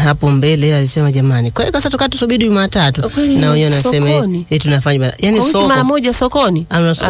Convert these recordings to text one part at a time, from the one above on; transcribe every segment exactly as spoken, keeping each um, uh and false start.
hapo mbele alisema jamani. Kwa hiyo sasa tukatusubiri Jumatatu na wenyewe nasema eh tunafanya yani soko mara moja sokoni.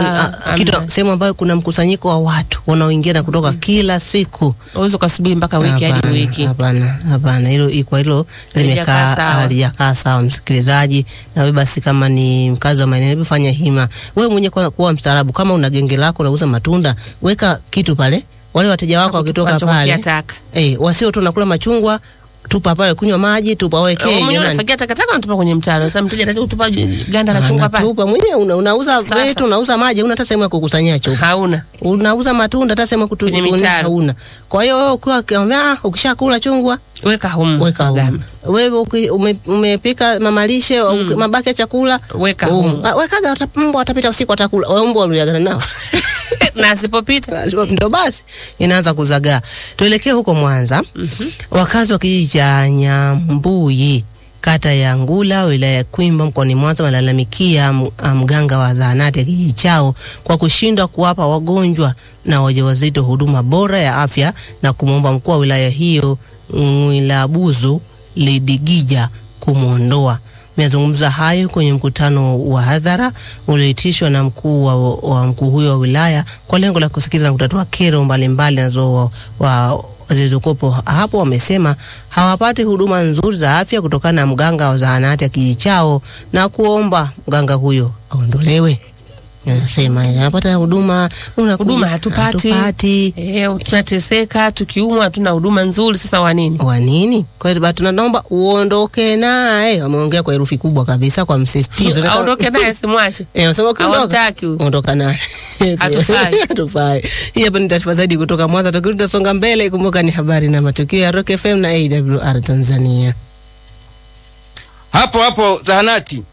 Kitu sehemu ambayo kuna mkusanyiko wa watu wanaoingia na kutoka mm. kila siku. Uwezo kusubiri mpaka wiki hadi wiki. Hapana, hapana. Hilo iko hilo limekaa halijakaa sawa msikilizaji. Na wewe basi kama ni mkazi wa maeneo fanya hima. Wewe mwenyewe kwa kuwa mstaarabu, kama una genge lako unauza matunda, weka kitu pale. Wale wateja wako wakitoka pale eh wasio tu nakula machungwa tupa pale, kunywa maji tupa, weke jamani. Wewe unafagia takataka unatupa kwenye mtaro. Sasa mteja anataka kutupa ganda la chungwa pale. Tupa mwenyewe una, unauza vitu, unauza maji, una hata sehemu ya kukusanyia chupa. Hauna. Unauza matunda hata sehemu kutukunia hauna. Kwa hiyo wewe ukiwa ah ukishakula chungwa weka humu. Weka humu. Wewe ume, umepika mamalishe mm. mabaki ya chakula weka humu. Wekaga mbwa watapita usiku watakula. Mbwa waliagana nao. Na asipopita ndio basi inaanza kuzagaa. Tuelekee huko Mwanza. Mm-hmm. Wakazi wa kijiji cha Nyambuyi kata ya Ngula wilaya ya Kwimba mkoani Mwanza walalamikia mganga wa zahanati ya kijiji chao kwa kushindwa kuwapa wagonjwa na wajawazito huduma bora ya afya na kumwomba mkuu wa wilaya hiyo Mwilabuzu Lidigija kumuondoa. Amezungumza hayo kwenye mkutano wa hadhara ulioitishwa na mkuu wa, wa mkuu huyo wa wilaya kwa lengo la kusikiza na kutatua kero mbalimbali nazo wa zilizokopo hapo. Wamesema hawapati huduma nzuri za afya kutokana na mganga wa zahanati ya kijiji chao na kuomba mganga huyo aondolewe. Anasema anapata huduma una huduma hatupati. Hatupati. Eh tunateseka, tukiumwa hatuna huduma nzuri, sasa wa nini? Wa nini? Kwa hiyo tunaomba uondoke naye. Wameongea kwa herufi kubwa kabisa kwa msisitizo. Aondoke naye simwache. Eh unasema kuondoka. Ondoka naye. Hatufai. Hatufai. Hii hapa ni taarifa zaidi kutoka Mwanza. Tukirudi songa mbele, kumbuka ni habari na matukio ya Rock F M na A W R Tanzania. Hapo hapo zahanati.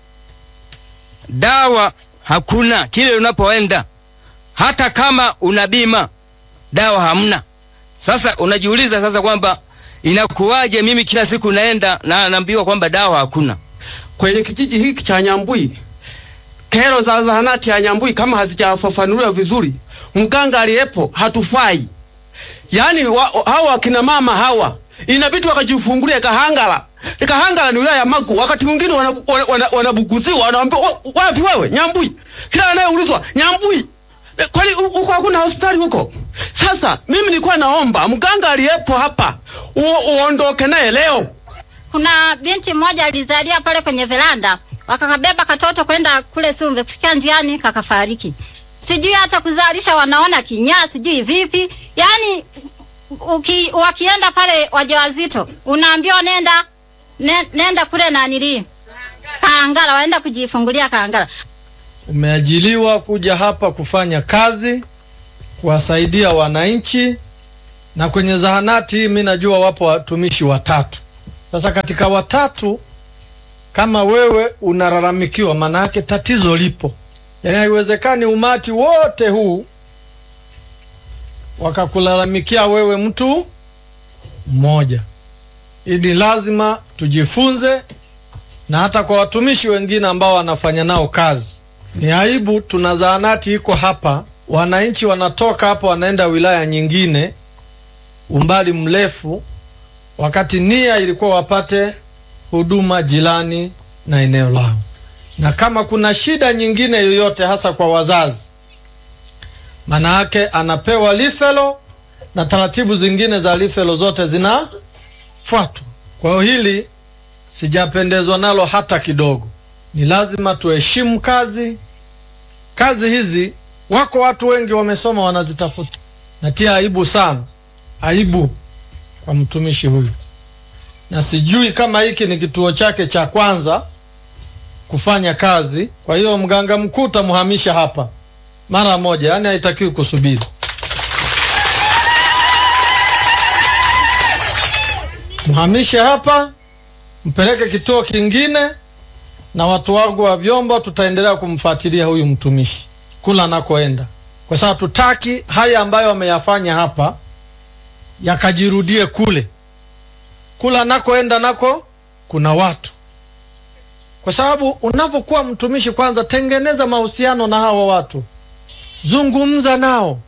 Dawa hakuna, kile unapoenda hata kama una bima dawa hamna. Sasa unajiuliza sasa kwamba inakuwaje mimi kila siku naenda na naambiwa kwamba dawa hakuna. Kwenye kijiji hiki cha Nyambuyi, kero za zahanati ya Nyambuyi kama hazijafafanuliwa vizuri, mganga aliyepo hatufai. Yaani hawa akina mama hawa inabidi wakajifungulia Kahangala. Kahangala ni wilaya ya Magu. Wakati mwingine wanabuguziwa, wanaambiwa wapi wewe Nyambuyi. Kila anayeulizwa Nyambuyi. Kwani huko hakuna hospitali huko? Sasa mimi nilikuwa naomba mganga aliyepo hapa uondoke naye leo. Kuna binti mmoja alizalia pale kwenye veranda, wakakabeba katoto kwenda kule Sumve, kufika njiani kakafariki. Sijui hata kuzalisha wanaona kinyaa, sijui vipi. Yaani uki wakienda pale wajawazito unaambiwa nenda ne, nenda kule na nili Kahangala, waenda kujifungulia Kahangala. Umeajiliwa kuja hapa kufanya kazi kuwasaidia wananchi, na kwenye zahanati mimi najua wapo watumishi watatu. Sasa katika watatu kama wewe unalalamikiwa, maana yake tatizo lipo. Yaani haiwezekani umati wote huu wakakulalamikia wewe mtu mmoja. Ili lazima tujifunze, na hata kwa watumishi wengine ambao wanafanya nao kazi. Ni aibu tuna zahanati iko hapa, wananchi wanatoka hapa wanaenda wilaya nyingine umbali mrefu, wakati nia ilikuwa wapate huduma jirani na eneo lao. Na kama kuna shida nyingine yoyote hasa kwa wazazi, maana yake anapewa lifelo na taratibu zingine za lifelo zote zinafuatwa. Kwa hiyo hili sijapendezwa nalo hata kidogo. Ni lazima tuheshimu kazi. Kazi hizi wako watu wengi wamesoma wanazitafuta. Natia aibu sana. Aibu kwa mtumishi huyu. Na sijui kama hiki ni kituo chake cha kwanza kufanya kazi. Kwa hiyo mganga mkuu tamuhamisha hapa mara moja, yani haitakiwi kusubiri. Mhamishe hapa, mpeleke kituo kingine, na watu wangu wa vyombo tutaendelea kumfuatilia huyu mtumishi kula nakoenda, kwa sababu tutaki haya ambayo wameyafanya hapa yakajirudie kule. Kula nakoenda nako kuna watu. Kwa sababu unapokuwa mtumishi, kwanza tengeneza mahusiano na hawa watu, zungumza nao,